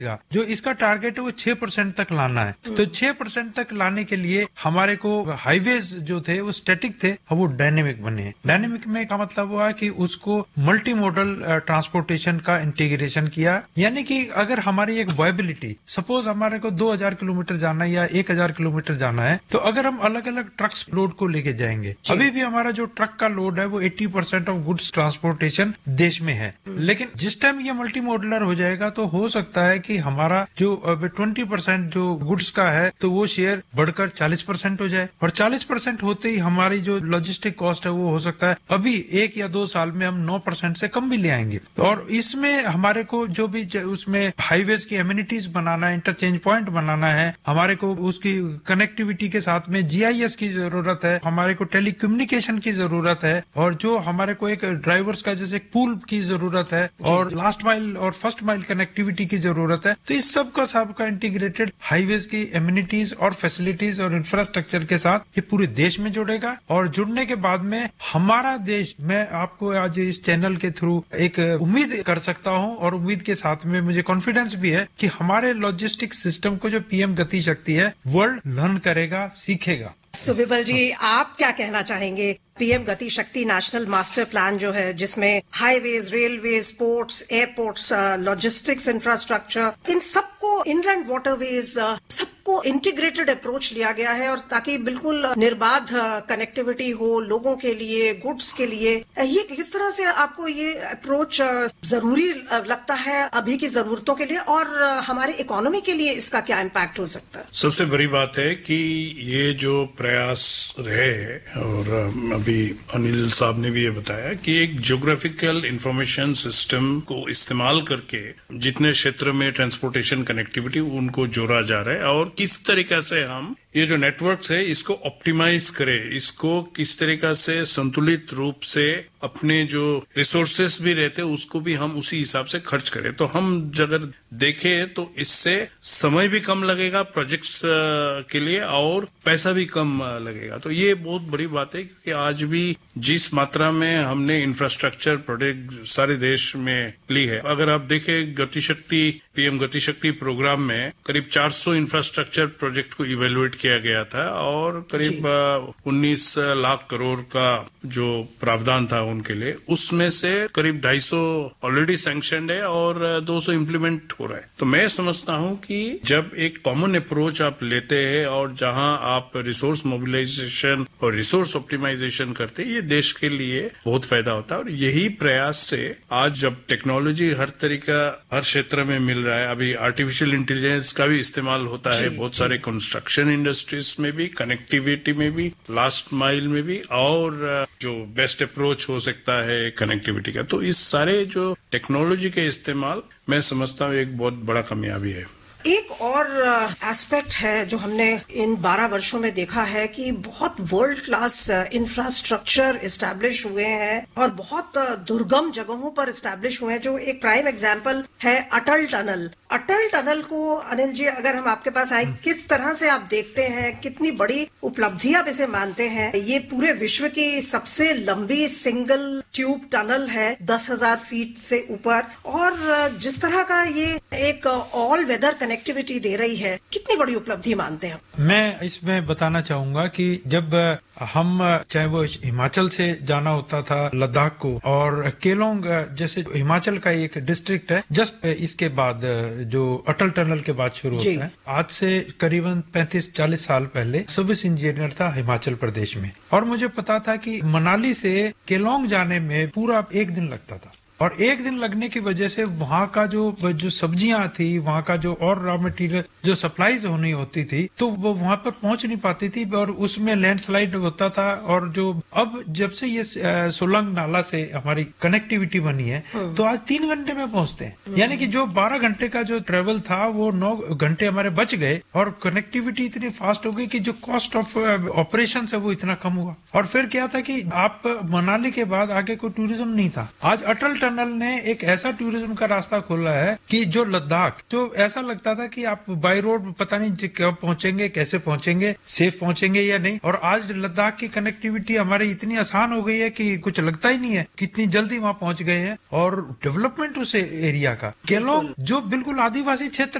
जो इसका टारगेट है वो 6% तक लाना है। तो 6% तक लाने के लिए हमारे को हाईवेज जो थे वो स्टैटिक थे, अब वो डायनेमिक बने हैं। डायनेमिक में का मतलब हुआ कि उसको मल्टी मॉडल ट्रांसपोर्टेशन का इंटीग्रेशन किया, यानी कि अगर हमारी एक वायबिलिटी, सपोज हमारे को 2000 किलोमीटर जाना है या 1000 किलोमीटर जाना है, तो अगर हम अलग अलग ट्रक्स लोड को लेके जाएंगे, अभी भी हमारा जो ट्रक का लोड है वो 80% ऑफ गुड्स ट्रांसपोर्टेशन देश में है। लेकिन जिस टाइम ये मल्टी मॉडुलर हो जाएगा तो हो सकता है कि हमारा जो 20% जो गुड्स का है तो वो शेयर बढ़कर 40% हो जाए, और 40% होते ही हमारी जो लॉजिस्टिक कॉस्ट है वो हो सकता है अभी 1 या 2 साल में हम 9% से कम भी ले आएंगे। और इसमें हमारे को जो भी उसमें हाईवेज की एमिनिटीज बनाना है, इंटरचेंज पॉइंट बनाना है, हमारे को उसकी कनेक्टिविटी के साथ में GIS की जरूरत है, हमारे को टेलीकम्युनिकेशन की जरूरत है, और जो हमारे को एक ड्राइवर्स का जैसे पूल की जरूरत है, और लास्ट माइल और फर्स्ट माइल कनेक्टिविटी की जरूरत है। तो इस सब का इंटीग्रेटेड हाईवेज की एमिनिटीज और फैसिलिटीज और इंफ्रास्ट्रक्चर के साथ ये पूरे देश में जुड़ेगा, और जुड़ने के बाद में हमारा देश, मैं आपको आज इस चैनल के थ्रू एक उम्मीद कर सकता हूं, और उम्मीद के साथ में मुझे कॉन्फिडेंस भी है कि हमारे लॉजिस्टिक सिस्टम को जो PM गति शक्ति है वर्ल्ड लर्न करेगा, सीखेगा। सुविमल जी, आप क्या कहना चाहेंगे? PM गति शक्ति नेशनल मास्टर प्लान जो है, जिसमें highways, railways, ports, airports, logistics infrastructure, इन सबको, इनलैंड वाटरवेज, सबको इंटीग्रेटेड अप्रोच लिया गया है, और ताकि बिल्कुल निर्बाध कनेक्टिविटी हो लोगों के लिए, गुड्स के लिए। ये किस तरह से आपको ये अप्रोच जरूरी लगता है अभी की जरूरतों के लिए, और हमारी इकोनॉमी के लिए इसका क्या इम्पैक्ट हो सकता है? सबसे बड़ी बात है कि ये जो प्रयास रहे, और अभी अनिल साहब ने भी ये बताया कि एक ज्योग्राफिकल इंफॉर्मेशन सिस्टम को इस्तेमाल करके जितने क्षेत्र में ट्रांसपोर्टेशन कनेक्टिविटी उनको जोड़ा जा रहा है, और किस तरीके से हम ये जो नेटवर्क्स है इसको ऑप्टिमाइज करें, इसको किस तरीके से संतुलित रूप से अपने जो रिसोर्सेस भी रहते हैं उसको भी हम उसी हिसाब से खर्च करें। तो हम अगर देखें तो इससे समय भी कम लगेगा प्रोजेक्ट्स के लिए, और पैसा भी कम लगेगा। तो ये बहुत बड़ी बात है, क्योंकि आज भी जिस मात्रा में हमने इंफ्रास्ट्रक्चर प्रोजेक्ट सारे देश में ली है, अगर आप देखें गतिशक्ति PM गतिशक्ति प्रोग्राम में करीब 400 इंफ्रास्ट्रक्चर प्रोजेक्ट को इवेल्युएट किया गया था, और करीब 19 लाख करोड़ का जो प्रावधान था उनके लिए, उसमें से करीब 250 ऑलरेडी सैंक्शनड है और 200 इम्प्लीमेंट हो रहा है। तो मैं समझता हूं कि जब एक कॉमन अप्रोच आप लेते हैं और जहां आप रिसोर्स मोबिलाइजेशन और रिसोर्स ऑप्टिमाइजेशन करते हैं, ये देश के लिए बहुत फायदा होता है। और यही प्रयास से आज जब टेक्नोलॉजी हर तरीका हर क्षेत्र में मिल रहा है, अभी आर्टिफिशियल इंटेलिजेंस का भी इस्तेमाल होता है बहुत सारे कंस्ट्रक्शन इंडस्ट्रीज में भी, कनेक्टिविटी में भी, लास्ट माइल में भी, और जो बेस्ट अप्रोच हो सकता है कनेक्टिविटी का। तो इस सारे जो टेक्नोलॉजी के इस्तेमाल मैं समझता हूँ एक बहुत बड़ा कामयाबी है। एक और एस्पेक्ट है जो हमने इन 12 वर्षों में देखा है कि बहुत वर्ल्ड क्लास इंफ्रास्ट्रक्चर इस्टेब्लिश हुए हैं, और बहुत दुर्गम जगहों पर इस्टेब्लिश हुए हैं। जो एक प्राइम एग्जांपल है अटल टनल। अटल टनल को अनिल जी, अगर हम आपके पास आए, किस तरह से आप देखते हैं, कितनी बड़ी उपलब्धि आप इसे मानते हैं? ये पूरे विश्व की सबसे लंबी सिंगल ट्यूब टनल है, 10,000 फीट से ऊपर, और जिस तरह का ये एक ऑल वेदर कनेक्टिविटी दे रही है, कितनी बड़ी उपलब्धि मानते हैं? मैं इसमें बताना चाहूंगा कि जब हम, चाहे वो हिमाचल से जाना होता था लद्दाख को, और केलोंग जैसे हिमाचल का एक डिस्ट्रिक्ट है, जस्ट इसके बाद जो अटल टनल के बाद शुरू होता है, आज से करीबन 35-40 साल पहले सर्विस इंजीनियर था हिमाचल प्रदेश में, और मुझे पता था कि मनाली से केलोंग जाने में पूरा 1 दिन लगता था। और 1 दिन लगने की वजह से वहाँ का जो सब्जियां थी, वहाँ का जो और रॉ मटेरियल जो सप्लाईज होनी होती थी, तो वो वहाँ पर पहुंच नहीं पाती थी, और उसमें लैंडस्लाइड होता था। और जो अब जब से ये सोलंग नाला से हमारी कनेक्टिविटी बनी है, तो आज 3 घंटे में पहुंचते हैं। यानी कि जो 12 घंटे का जो ट्रेवल था वो 9 घंटे हमारे बच गए, और कनेक्टिविटी इतनी फास्ट हो गई कि जो कॉस्ट ऑफ ऑपरेशन है वो इतना कम हुआ। और फिर क्या था कि आप मनाली के बाद आगे कोई टूरिज्म नहीं था। आज अटल टनल ने एक ऐसा टूरिज्म का रास्ता खोला है कि जो लद्दाख, जो ऐसा लगता था कि आप बाय रोड पता नहीं कब पहुंचेंगे, कैसे पहुंचेंगे, सेफ पहुंचेंगे या नहीं, और आज लद्दाख की कनेक्टिविटी हमारी इतनी आसान हो गई है कि कुछ लगता ही नहीं है कितनी जल्दी वहां पहुंच गए हैं। और डेवलपमेंट उस एरिया का, केलोंग जो बिल्कुल आदिवासी क्षेत्र